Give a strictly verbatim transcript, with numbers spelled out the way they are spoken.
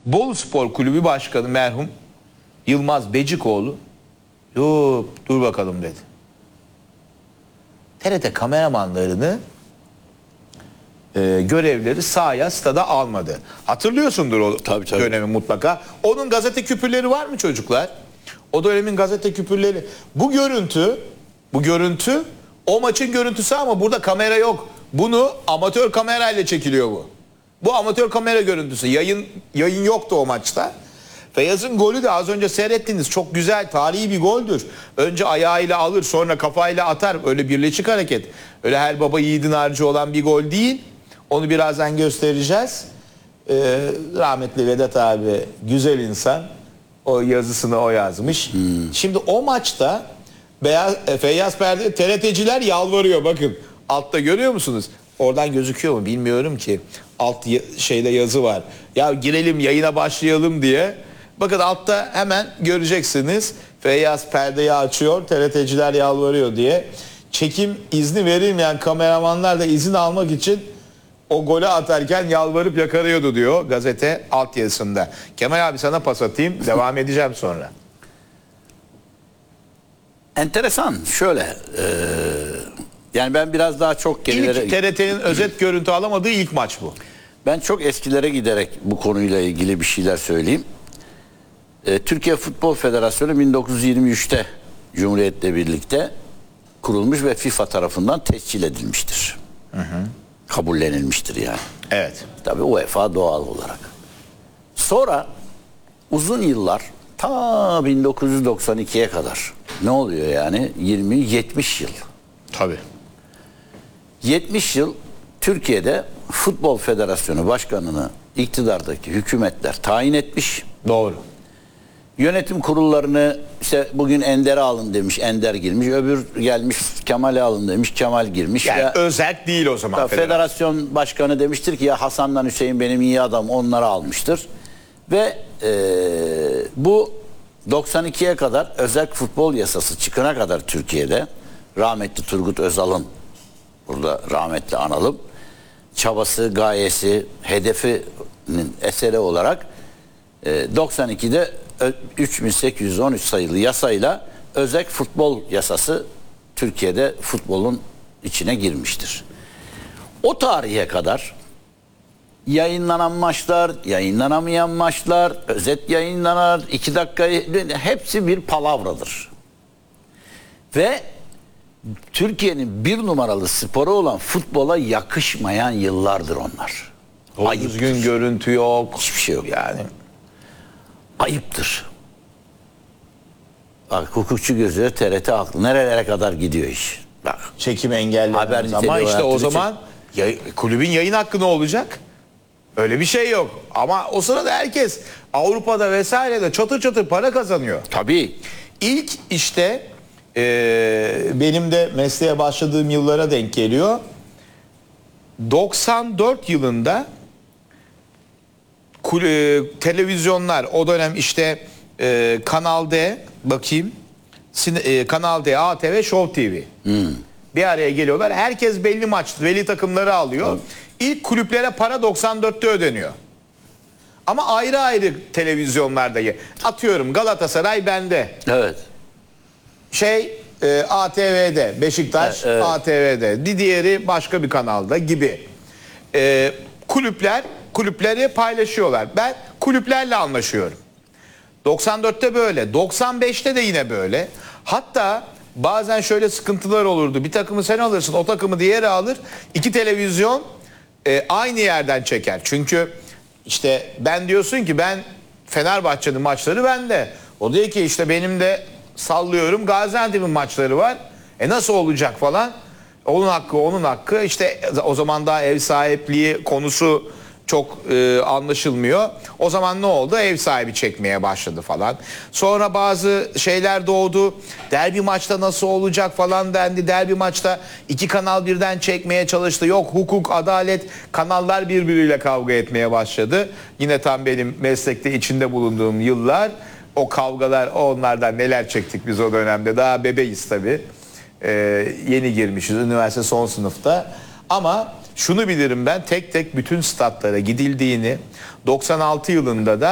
Bolu Spor Kulübü Başkanı merhum Yılmaz Becikoğlu, yok dur bakalım dedi. T R T kameramanlarını e, görevleri sahaya, stada almadı. Hatırlıyorsundur o Tabii, tabii. dönemi mutlaka. Onun gazete küpürleri var mı çocuklar? O dönemin gazete küpürleri. Bu görüntü, bu görüntü o maçın görüntüsü ama burada kamera yok. Bunu amatör kamerayla çekiliyor bu. Bu amatör kamera görüntüsü. Yayın yayın yoktu o maçta. Feyyaz'ın golü de az önce seyrettiniz. Çok güzel, tarihi bir goldür. Önce ayağıyla alır, sonra kafayla atar. Öyle birleşik hareket. Öyle her baba yiğidin harcı olan bir gol değil. Onu birazdan göstereceğiz. Ee, rahmetli Vedat abi güzel insan. O yazısını o yazmış. Hmm. Şimdi o maçta Beyaz, Feyyaz Perde T R T'ciler yalvarıyor. Bakın altta görüyor musunuz? Oradan gözüküyor mu bilmiyorum ki. Alt şeyde yazı var. Ya girelim yayına başlayalım diye. Bakın altta hemen göreceksiniz. Feyyaz perdeyi açıyor. T R T'ciler yalvarıyor diye. Çekim izni verilmeyen kameramanlar da izin almak için o golü atarken yalvarıp yakarıyordu diyor gazete altyazısında. Kemal abi sana pas atayım. Devam edeceğim sonra. Enteresan. Şöyle e, yani ben biraz daha çok gerilere... İlk T R T'nin özet görüntü alamadığı ilk maç bu. Ben çok eskilere giderek bu konuyla ilgili bir şeyler söyleyeyim. E, Türkiye Futbol Federasyonu bin dokuz yüz yirmi üçte Cumhuriyet'le birlikte kurulmuş ve FIFA tarafından tescil edilmiştir. Hı hı. Kabullenilmiştir yani. Evet. Tabii UEFA doğal olarak. Sonra uzun yıllar ta bin dokuz yüz doksan ikiye kadar ne oluyor yani? yirmi yetmiş yıl. Tabii. yetmiş yıl Türkiye'de Futbol Federasyonu Başkanı'nı iktidardaki hükümetler tayin etmiş. Doğru. Yönetim kurullarını işte bugün Ender'e alın demiş, Ender girmiş. Öbür gelmiş Kemal'e alın demiş, Kemal girmiş. Yani ya, özerk değil o zaman. federasyon. federasyon başkanı demiştir ki ya Hasan'dan Hüseyin benim iyi adam, onları almıştır. Ve e, bu doksan ikiye kadar özerk futbol yasası çıkana kadar Türkiye'de rahmetli Turgut Özal'ın, burada rahmetli analım, çabası, gayesi, hedefinin eseri olarak e, doksan ikide üç bin sekiz yüz on üç sayılı yasayla özerk futbol yasası Türkiye'de futbolun içine girmiştir. O tarihe kadar yayınlanan maçlar, yayınlanamayan maçlar, özet yayınlanar, iki dakikayı, hepsi bir palavradır. Ve Türkiye'nin bir numaralı sporu olan futbola yakışmayan yıllardır onlar. O düzgün görüntü yok. Hiçbir şey yok. Yani. Ayıptır. Bak hukukçu gözü T R T haklı. Nerelere kadar gidiyor iş? Bak. Çekim engellemez. Haber Ama işte o zaman için... ya, kulübün yayın hakkı ne olacak? Öyle bir şey yok. Ama o sırada herkes Avrupa'da vesairede çatır çatır para kazanıyor. Tabii. İlk işte e, benim de mesleğe başladığım yıllara denk geliyor. doksan dört yılında kule, televizyonlar o dönem işte e, Kanal D bakayım Sine, e, Kanal D, A T V, Show T V hmm. bir araya geliyorlar. Herkes belli maç, belli takımları alıyor. Hmm. İlk kulüplere para doksan dörtte ödeniyor. Ama ayrı ayrı televizyonlarda atıyorum Galatasaray bende. Evet. Şey e, A T V'de Beşiktaş, evet, evet. A T V'de, diğeri başka bir kanalda gibi. E, kulüpler kulüpleri paylaşıyorlar. Ben kulüplerle anlaşıyorum. doksan dörtte böyle. doksan beşte de yine böyle. Hatta bazen şöyle sıkıntılar olurdu. Bir takımı sen alırsın, o takımı diğeri alır. İki televizyon e, aynı yerden çeker. Çünkü işte ben diyorsun ki ben Fenerbahçe'nin maçları bende. O diyor ki işte benim de sallıyorum Gaziantep'in maçları var. E nasıl olacak falan. Onun hakkı, onun hakkı. İşte o zaman daha ev sahipliği konusu çok e, anlaşılmıyor. O zaman ne oldu? Ev sahibi çekmeye başladı falan. Sonra bazı şeyler doğdu. Derbi maçta nasıl olacak falan dendi. Derbi maçta iki kanal birden çekmeye çalıştı. Yok hukuk, adalet, kanallar birbiriyle kavga etmeye başladı. Yine tam benim meslekte içinde bulunduğum yıllar. O kavgalar, onlardan neler çektik biz o dönemde. Daha bebeğiz tabii. Ee, yeni girmişiz üniversite son sınıfta. Ama şunu bilirim ben, tek tek bütün statlara gidildiğini, doksan altı yılında da